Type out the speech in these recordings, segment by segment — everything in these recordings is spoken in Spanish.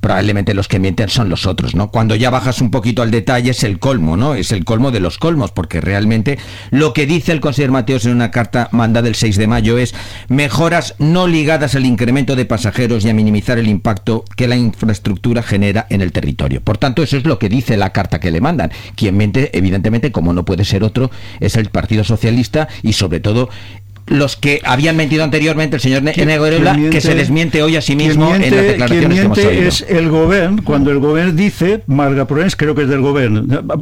probablemente los que mienten son los otros, ¿no? Cuando ya bajas un poquito al detalle es el colmo, ¿no? Es el colmo de los colmos, porque realmente lo que dice el conseller Mateos en una carta mandada el 6 de mayo es mejoras no ligadas al incremento de pasajeros y a minimizar el impacto que la infraestructura genera en el territorio. Por tanto, eso es lo que dice la carta que le mandan. Quien miente, evidentemente, como no puede ser otro, es el Partido Socialista y sobre todo los que habían mentido anteriormente, el señor Negueruela, que se desmiente hoy a sí mismo en las declaraciones que hemos oído. Es el gobierno, cuando el gobierno dice, Marga Proens, creo que es del gobierno,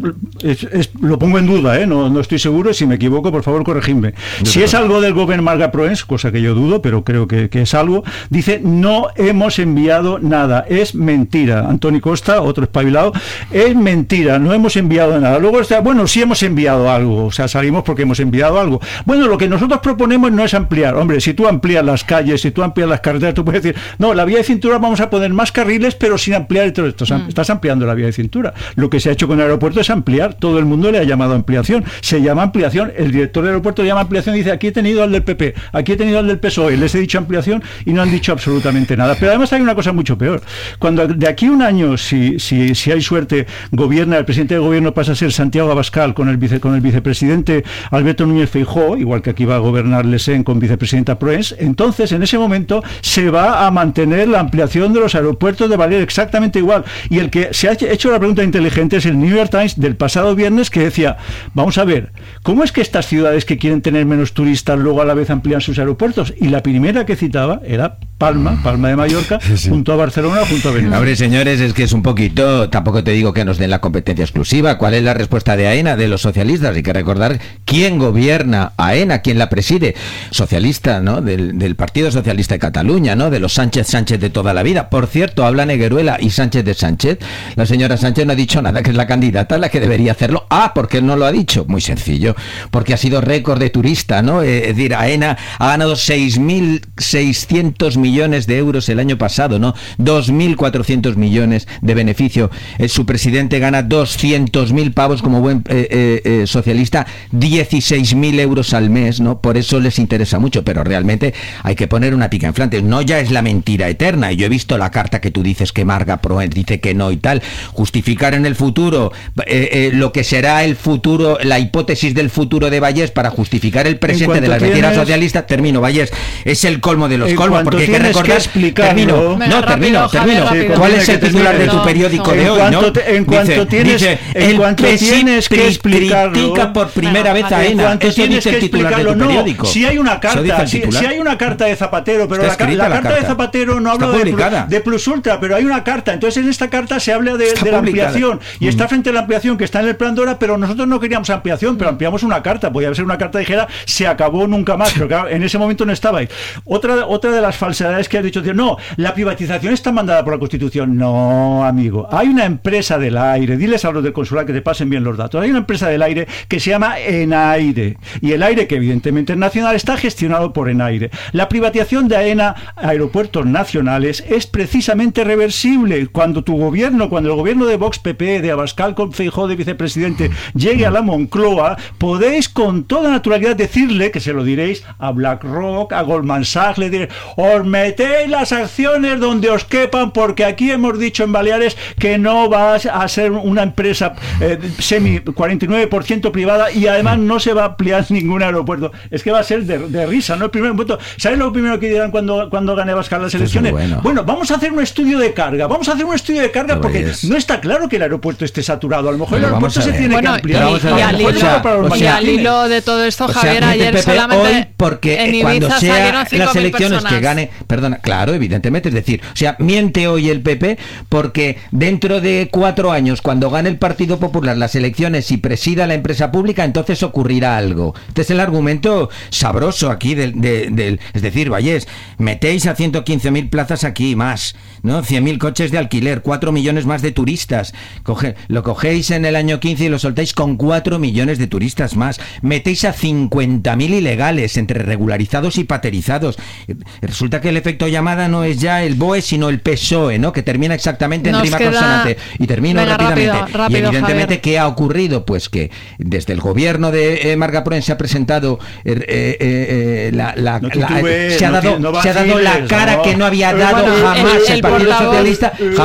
lo pongo en duda, no estoy seguro, si me equivoco, por favor, corregidme. Si es algo del gobierno Marga Proens, cosa que yo dudo, pero creo que es algo, dice, no hemos enviado nada, es mentira. Antoni Costa, otro espabilado, es mentira, no hemos enviado nada. Luego está, bueno, sí hemos enviado algo, o sea, salimos porque hemos enviado algo. Bueno, lo que nosotros proponemos no es ampliar. Hombre, si tú amplías las calles, si tú amplías las carreteras, tú puedes decir, no, la vía de cintura vamos a poner más carriles, pero sin ampliar todo esto. Estás ampliando la vía de cintura. Lo que se ha hecho con el aeropuerto es ampliar. Todo el mundo le ha llamado ampliación. Se llama ampliación. El director del aeropuerto llama ampliación y dice, aquí he tenido al del PP, aquí he tenido al del PSOE. Les he dicho ampliación y no han dicho absolutamente nada. Pero además hay una cosa mucho peor. Cuando de aquí a un año, si hay suerte, gobierna, el presidente del gobierno pasa a ser Santiago Abascal con el vicepresidente Alberto Núñez Feijóo, igual que aquí va a gobernar Lesen con vicepresidenta Proens, entonces en ese momento se va a mantener la ampliación de los aeropuertos de Baleares exactamente igual. Y el que se ha hecho la pregunta inteligente es el New York Times del pasado viernes, que decía, vamos a ver, ¿cómo es que estas ciudades que quieren tener menos turistas luego a la vez amplían sus aeropuertos? Y la primera que citaba era Palma de Mallorca, sí. Junto a Barcelona, junto a Benidorm. Hombre, señores, es que es un poquito, tampoco te digo que nos den la competencia exclusiva. ¿Cuál es la respuesta de AENA, de los socialistas? Hay que recordar quién gobierna AENA, quién la preside. Socialista, ¿no? Del Partido Socialista de Cataluña, ¿no? De los Sánchez de toda la vida. Por cierto, habla Negueruela y Sánchez de Sánchez. La señora Sánchez no ha dicho nada, que es la candidata la que debería hacerlo. ¿Por qué no lo ha dicho? Muy sencillo. Porque ha sido récord de turista, ¿no? Es decir, AENA ha ganado 6.600 millones de euros el año pasado, ¿no? 2.400 millones de beneficio. Su presidente gana 200.000 pavos como buen socialista, 16.000 euros al mes, ¿no? Por eso les interesa mucho, pero realmente hay que poner una pica en Flandes. No ya es la mentira eterna, y yo he visto la carta que tú dices que Marga Proens dice que no y tal. Justificar en el futuro lo que será el futuro, la hipótesis del futuro de Vallés para justificar el presente de las mentiras socialistas, termino, Vallés, es el colmo de los colmos, porque hay que recordar, termino. ¿Cuál es el titular de tu periódico de hoy? En cuanto tienes que explicarlo, critica por primera vez a AENA. Eso dice el titular de tu periódico. Si hay una carta, si hay una carta de Zapatero, pero la carta de Zapatero no habla de Plus Ultra, pero hay una carta. Entonces en esta carta se habla de la ampliación y está frente a la ampliación que está en el plan Dora, pero nosotros no queríamos ampliación, pero ampliamos una carta. Podía ser una carta dijera se acabó nunca más, pero claro, en ese momento no estaba ahí. Otra de las falsedades que has dicho, no, la privatización está mandada por la Constitución. No, amigo, hay una empresa del aire, diles a los del consulado que te pasen bien los datos. Hay una empresa del aire que se llama Enaire, y el aire, que evidentemente es nacional, está gestionado por Enaire. La privatización de AENA, Aeropuertos Nacionales, es precisamente reversible. Cuando el gobierno de Vox PP, de Abascal con Feijóo de vicepresidente, llegue a la Moncloa, podéis con toda naturalidad decirle, que se lo diréis a BlackRock, a Goldman Sachs, le diréis, os metéis las acciones donde os quepan, porque aquí hemos dicho en Baleares que no va a ser una empresa 49% privada, y además no se va a ampliar ningún aeropuerto. Es que va a ser de risa, ¿no? El primer momento, ¿sabes lo primero que dirán cuando gane Abascal las elecciones? Bueno, vamos a hacer un estudio de carga, porque no está claro que el aeropuerto esté saturado. A lo mejor el aeropuerto se tiene que ampliar. Y al hilo de todo esto, Javier, ayer solamente hoy, porque en cuando Ibiza sea las elecciones personas. Que gane, perdona, claro, evidentemente, es decir, o sea, miente hoy el PP porque dentro de 4 años, cuando gane el Partido Popular las elecciones y presida la empresa pública, entonces ocurrirá algo. Este es el argumento sabroso aquí es decir, Vallés, metéis a 115.000 plazas aquí más, ¿no? 100.000 coches de alquiler, 4 millones más de turistas. Lo cogéis en el año 15 y lo soltáis con 4 millones de turistas más. Metéis a 50.000 ilegales entre regularizados y paterizados. Resulta que el efecto llamada no es ya el BOE, sino el PSOE, ¿no? Que termina exactamente en rima consonante. Y termino rápidamente. Rápido, y evidentemente, Javier, ¿qué ha ocurrido? Pues que desde el gobierno de Marga Proens se ha presentado se ha dado la cara que no había dado jamás el Partido Socialista.